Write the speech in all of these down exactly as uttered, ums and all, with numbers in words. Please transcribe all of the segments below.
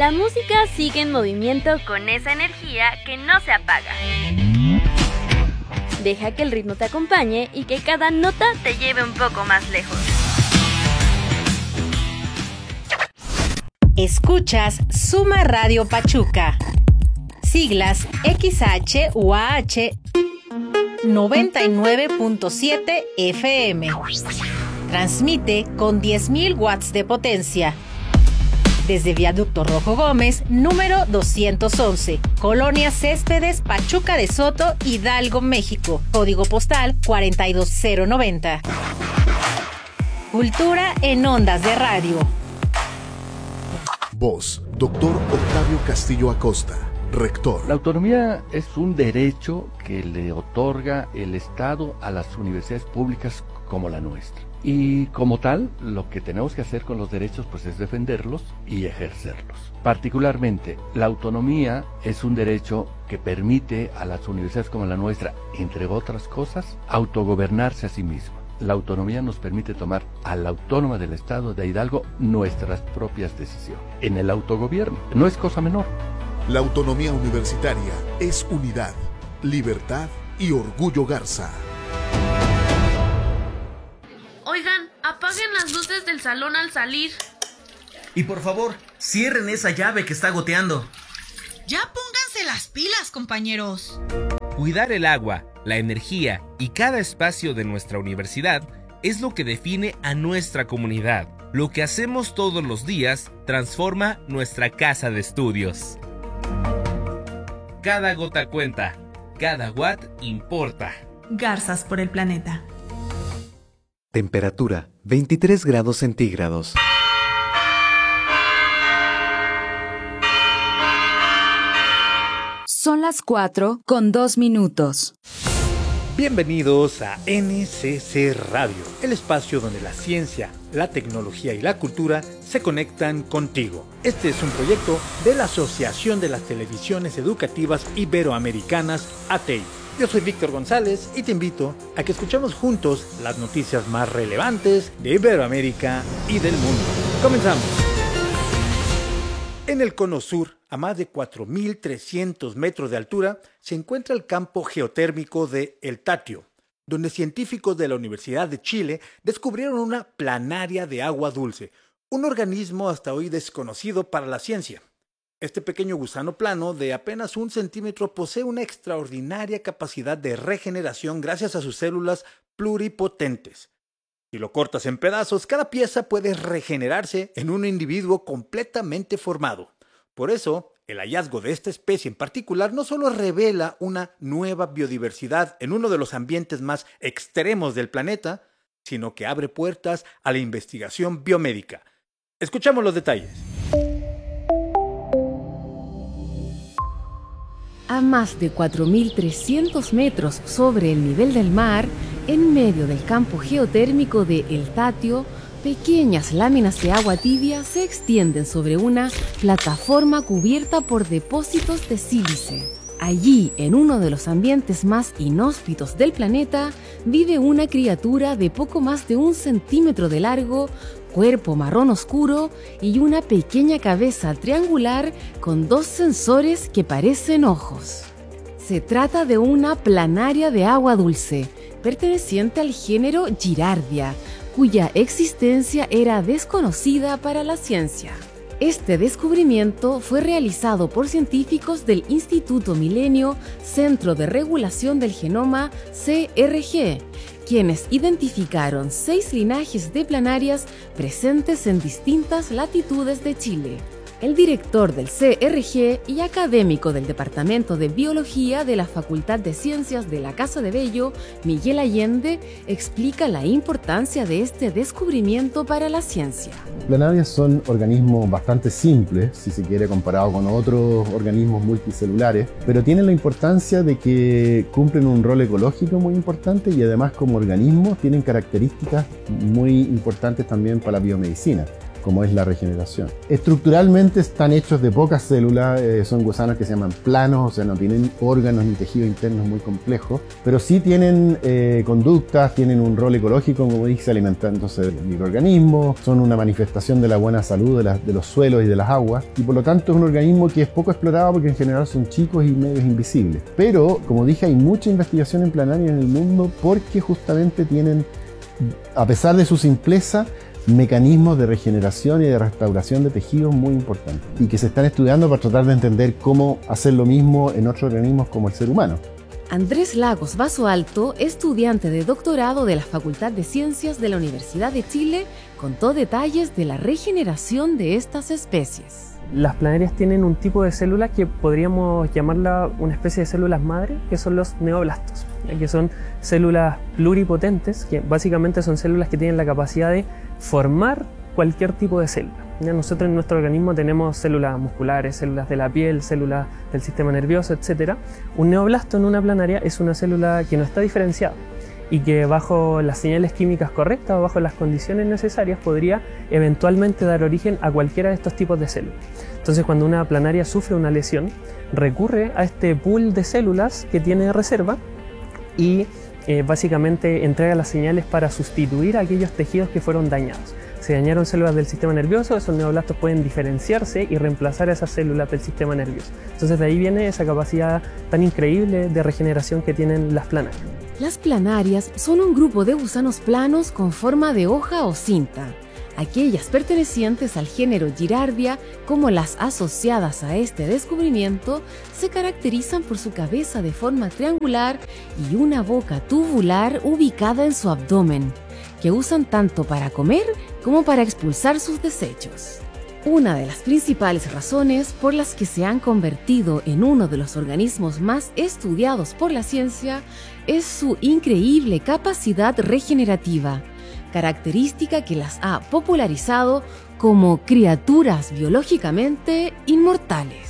La música sigue en movimiento con esa energía que no se apaga. Deja que el ritmo te acompañe y que cada nota te lleve un poco más lejos. Escuchas Suma Radio Pachuca. Siglas X H U A H noventa y nueve punto siete F M. Transmite con diez mil watts de potencia. Desde Viaducto Rojo Gómez, número doscientos once, Colonia Céspedes, Pachuca de Soto, Hidalgo, México. Código postal cuarenta y dos cero noventa. Cultura en ondas de radio. Voz, doctor Octavio Castillo Acosta, rector. La autonomía es un derecho que le otorga el Estado a las universidades públicas como la nuestra. Y como tal, lo que tenemos que hacer con los derechos pues es defenderlos y ejercerlos. Particularmente, la autonomía es un derecho que permite a las universidades como la nuestra, entre otras cosas, autogobernarse a sí misma. La autonomía nos permite tomar a la autónoma del Estado de Hidalgo nuestras propias decisiones. En el autogobierno, no es cosa menor. La autonomía universitaria es unidad, libertad y orgullo Garza. Oigan, apaguen las luces del salón al salir. Y por favor, cierren esa llave que está goteando. Ya pónganse las pilas, compañeros. Cuidar el agua, la energía y cada espacio de nuestra universidad es lo que define a nuestra comunidad. Lo que hacemos todos los días transforma nuestra casa de estudios. Cada gota cuenta, cada watt importa. Garzas por el planeta. Temperatura veintitrés grados centígrados. Son las cuatro con dos minutos. Bienvenidos a N C C Radio, el espacio donde la ciencia, la tecnología y la cultura se conectan contigo. Este es un proyecto de la Asociación de las Televisiones Educativas Iberoamericanas, A T E I. Yo soy Víctor González y te invito a que escuchemos juntos las noticias más relevantes de Iberoamérica y del mundo. Comenzamos. En el cono sur, a más de cuatro mil trescientos metros de altura, se encuentra el campo geotérmico de El Tatio, donde científicos de la Universidad de Chile descubrieron una planaria de agua dulce, un organismo hasta hoy desconocido para la ciencia. Este pequeño gusano plano de apenas un centímetro posee una extraordinaria capacidad de regeneración gracias a sus células pluripotentes. Si lo cortas en pedazos, cada pieza puede regenerarse en un individuo completamente formado. Por eso, el hallazgo de esta especie en particular no solo revela una nueva biodiversidad en uno de los ambientes más extremos del planeta, sino que abre puertas a la investigación biomédica. Escuchamos los detalles. A más de cuatro mil trescientos metros sobre el nivel del mar, en medio del campo geotérmico de El Tatio, pequeñas láminas de agua tibia se extienden sobre una plataforma cubierta por depósitos de sílice. Allí, en uno de los ambientes más inhóspitos del planeta, vive una criatura de poco más de un centímetro de largo, cuerpo marrón oscuro y una pequeña cabeza triangular con dos sensores que parecen ojos. Se trata de una planaria de agua dulce, perteneciente al género Girardia, cuya existencia era desconocida para la ciencia. Este descubrimiento fue realizado por científicos del Instituto Milenio Centro de Regulación del Genoma C R G, quienes identificaron seis linajes de planarias presentes en distintas latitudes de Chile. El director del C R G y académico del Departamento de Biología de la Facultad de Ciencias de la Casa de Bello, Miguel Allende, explica la importancia de este descubrimiento para la ciencia. Planarias son organismos bastante simples, si se quiere, comparado con otros organismos multicelulares, pero tienen la importancia de que cumplen un rol ecológico muy importante y además como organismos tienen características muy importantes también para la biomedicina. como es la regeneración. Estructuralmente están hechos de pocas células, eh, son gusanos que se llaman planos, o sea, no tienen órganos ni tejidos internos muy complejos, pero sí tienen eh, conductas, tienen un rol ecológico, como dije, alimentándose de microorganismos, son una manifestación de la buena salud de, la, de los suelos y de las aguas, y por lo tanto es un organismo que es poco explorado porque en general son chicos y medios invisibles. Pero, como dije, hay mucha investigación en planaria en el mundo porque justamente tienen, a pesar de su simpleza, mecanismos de regeneración y de restauración de tejidos muy importantes y que se están estudiando para tratar de entender cómo hacer lo mismo en otros organismos como el ser humano. Andrés Lagos Basoalto, estudiante de doctorado de la Facultad de Ciencias de la Universidad de Chile, contó detalles de la regeneración de estas especies. Las planarias tienen un tipo de célula que podríamos llamarla una especie de células madre, que son los neoblastos, que son células pluripotentes, que básicamente son células que tienen la capacidad de formar cualquier tipo de célula. Nosotros en nuestro organismo tenemos células musculares, células de la piel, células del sistema nervioso, etcétera. Un neoblasto en una planaria es una célula que no está diferenciada y que bajo las señales químicas correctas o bajo las condiciones necesarias podría eventualmente dar origen a cualquiera de estos tipos de células. Entonces, cuando una planaria sufre una lesión, recurre a este pool de células que tiene de reserva y eh, básicamente entrega las señales para sustituir a aquellos tejidos que fueron dañados. Se dañaron células del sistema nervioso, esos neoblastos pueden diferenciarse y reemplazar a esas células del sistema nervioso. Entonces de ahí viene esa capacidad tan increíble de regeneración que tienen las planarias. Las planarias son un grupo de gusanos planos con forma de hoja o cinta. Aquellas pertenecientes al género Girardia, como las asociadas a este descubrimiento, se caracterizan por su cabeza de forma triangular y una boca tubular ubicada en su abdomen, que usan tanto para comer como para expulsar sus desechos. Una de las principales razones por las que se han convertido en uno de los organismos más estudiados por la ciencia es su increíble capacidad regenerativa, característica que las ha popularizado como criaturas biológicamente inmortales.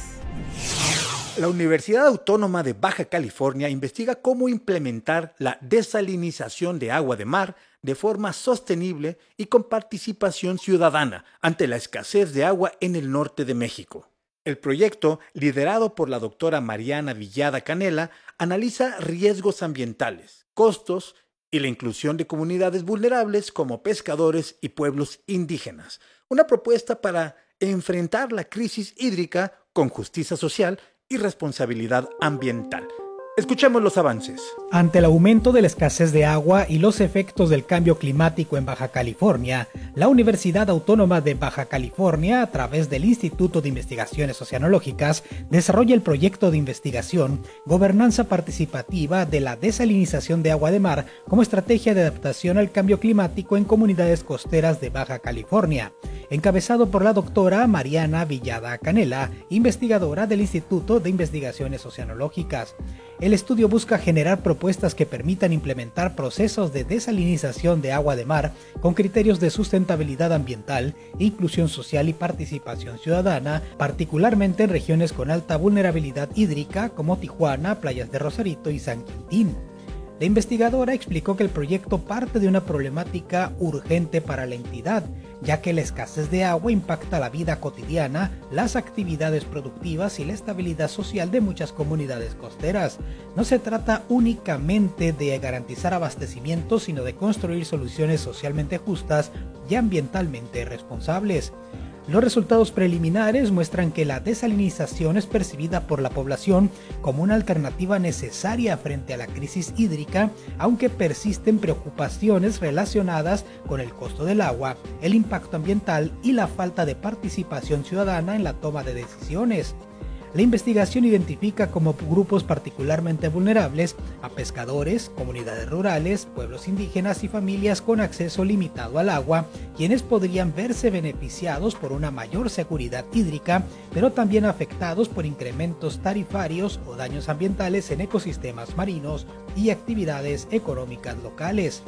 La Universidad Autónoma de Baja California investiga cómo implementar la desalinización de agua de mar de forma sostenible y con participación ciudadana ante la escasez de agua en el norte de México. El proyecto, liderado por la doctora Mariana Villada Canela, analiza riesgos ambientales, costos y la inclusión de comunidades vulnerables como pescadores y pueblos indígenas. Una propuesta para enfrentar la crisis hídrica con justicia social y responsabilidad ambiental. Escuchemos los avances. Ante el aumento de la escasez de agua y los efectos del cambio climático en Baja California, la Universidad Autónoma de Baja California, a través del Instituto de Investigaciones Oceanológicas, desarrolla el proyecto de investigación Gobernanza Participativa de la Desalinización de Agua de Mar como estrategia de adaptación al cambio climático en comunidades costeras de Baja California, encabezado por la doctora Mariana Villada Canela, investigadora del Instituto de Investigaciones Oceanológicas. El estudio busca generar propuestas que permitan implementar procesos de desalinización de agua de mar con criterios de sustentabilidad ambiental, inclusión social y participación ciudadana, particularmente en regiones con alta vulnerabilidad hídrica como Tijuana, Playas de Rosarito y San Quintín. La investigadora explicó que el proyecto parte de una problemática urgente para la entidad, ya que la escasez de agua impacta la vida cotidiana, las actividades productivas y la estabilidad social de muchas comunidades costeras. No se trata únicamente de garantizar abastecimiento, sino de construir soluciones socialmente justas y ambientalmente responsables. Los resultados preliminares muestran que la desalinización es percibida por la población como una alternativa necesaria frente a la crisis hídrica, aunque persisten preocupaciones relacionadas con el costo del agua, el impacto ambiental y la falta de participación ciudadana en la toma de decisiones. La investigación identifica como grupos particularmente vulnerables a pescadores, comunidades rurales, pueblos indígenas y familias con acceso limitado al agua, quienes podrían verse beneficiados por una mayor seguridad hídrica, pero también afectados por incrementos tarifarios o daños ambientales en ecosistemas marinos y actividades económicas locales.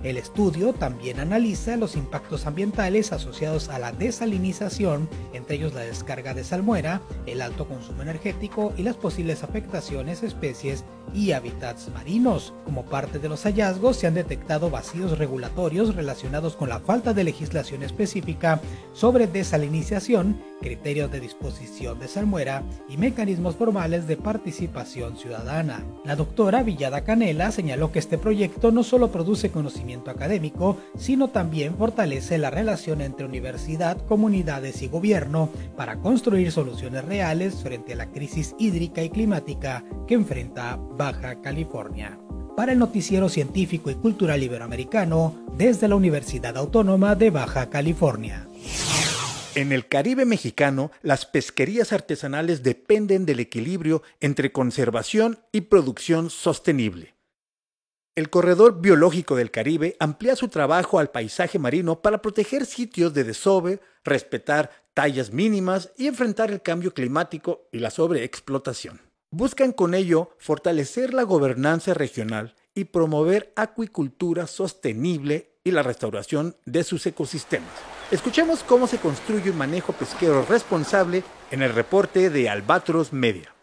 El estudio también analiza los impactos ambientales asociados a la desalinización, entre ellos la descarga de salmuera, el alto consumo energético y las posibles afectaciones a especies y hábitats marinos. Como parte de los hallazgos, se han detectado vacíos regulatorios relacionados con la falta de legislación específica sobre desalinización, criterios de disposición de salmuera y mecanismos formales de participación ciudadana. La doctora Villada Canela señaló que este proyecto no solo produce conocimiento académico, sino también fortalece la relación entre universidad, comunidades y gobierno para construir soluciones reales frente a la crisis hídrica y climática que enfrenta Baja California. Para el Noticiero Científico y Cultural Iberoamericano, desde la Universidad Autónoma de Baja California. En el Caribe mexicano, las pesquerías artesanales dependen del equilibrio entre conservación y producción sostenible. El Corredor Biológico del Caribe amplía su trabajo al paisaje marino para proteger sitios de desove, respetar tallas mínimas y enfrentar el cambio climático y la sobreexplotación. Buscan con ello fortalecer la gobernanza regional y promover acuicultura sostenible y la restauración de sus ecosistemas. Escuchemos cómo se construye un manejo pesquero responsable en el reporte de Albatros Media.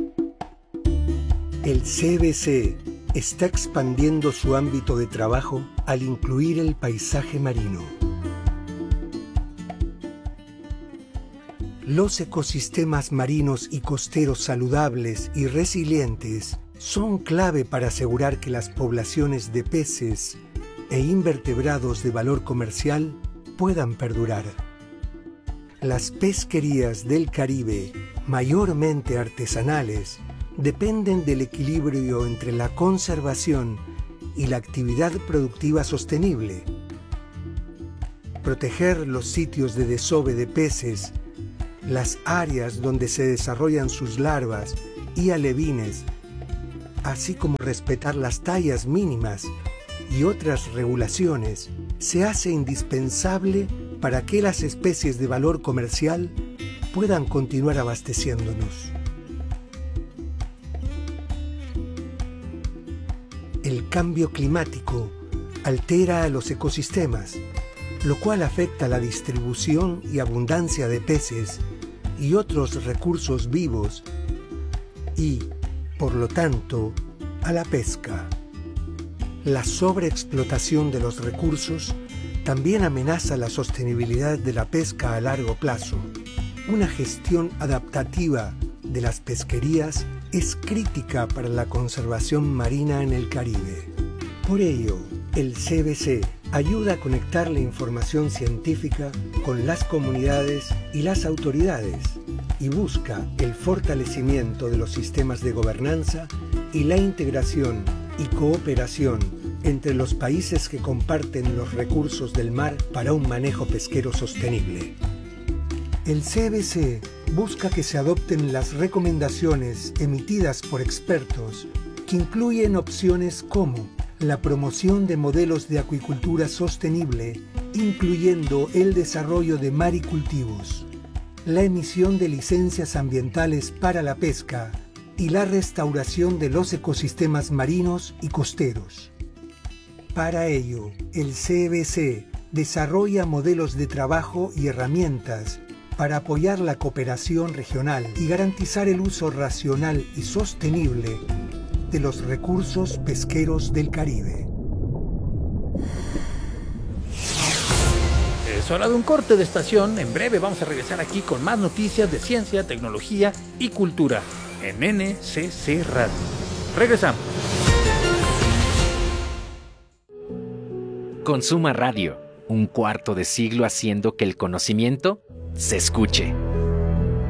El C B C está expandiendo su ámbito de trabajo al incluir el paisaje marino. Los ecosistemas marinos y costeros saludables y resilientes son clave para asegurar que las poblaciones de peces e invertebrados de valor comercial puedan perdurar. Las pesquerías del Caribe, mayormente artesanales, dependen del equilibrio entre la conservación y la actividad productiva sostenible. Proteger los sitios de desove de peces, las áreas donde se desarrollan sus larvas y alevines, así como respetar las tallas mínimas y otras regulaciones, se hace indispensable para que las especies de valor comercial puedan continuar abasteciéndonos. El cambio climático altera a los ecosistemas, lo cual afecta la distribución y abundancia de peces y otros recursos vivos y, por lo tanto, a la pesca. La sobreexplotación de los recursos también amenaza la sostenibilidad de la pesca a largo plazo. Una gestión adaptativa de las pesquerías es crítica para la conservación marina en el Caribe. Por ello, el C B C ayuda a conectar la información científica con las comunidades y las autoridades y busca el fortalecimiento de los sistemas de gobernanza y la integración y cooperación entre los países que comparten los recursos del mar para un manejo pesquero sostenible. El C B C busca que se adopten las recomendaciones emitidas por expertos que incluyen opciones como la promoción de modelos de acuicultura sostenible, incluyendo el desarrollo de maricultivos, la emisión de licencias ambientales para la pesca y la restauración de los ecosistemas marinos y costeros. Para ello, el C B C desarrolla modelos de trabajo y herramientas para apoyar la cooperación regional y garantizar el uso racional y sostenible de los recursos pesqueros del Caribe. Es hora de un corte de estación. En breve vamos a regresar aquí con más noticias de ciencia, tecnología y cultura en N C C Radio. Regresamos. Consuma Radio, un cuarto de siglo haciendo que el conocimiento se escuche.